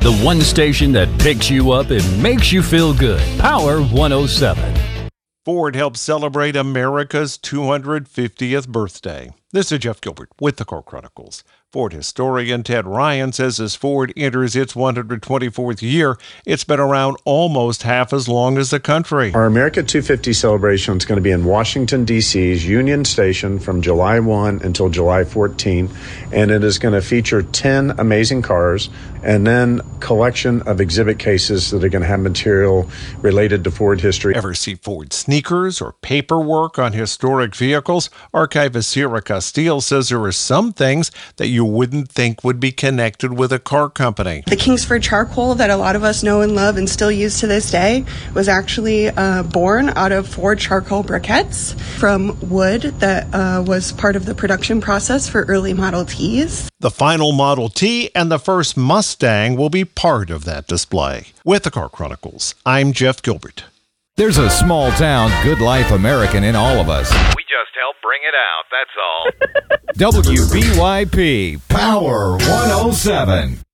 The one station that picks you up and makes you feel good. Power 107. Ford helps celebrate America's 250th birthday. This is Jeff Gilbert with the Car Chronicles. Ford historian Ted Ryan says as Ford enters its 124th year, it's been around almost half as long as the country. Our America 250 celebration is going to be in Washington, D.C.'s Union Station from July 1 until July 14, and it is going to feature 10 amazing cars and then a collection of exhibit cases that are going to have material related to Ford history. Ever see Ford sneakers or paperwork on historic vehicles? Archivist Sierra Castile says there are some things that you wouldn't think would be connected with a car company. The Kingsford charcoal that a lot of us know and love and still use to this day was actually born out of Ford charcoal briquettes from wood that was part of the production process for early Model Ts. The final Model T and the first Mustang will be part of that display. With the Car Chronicles, I'm Jeff Gilbert. There's a small-town, good-life American in all of us. We just help bring it out, that's all. WBYP Power 107.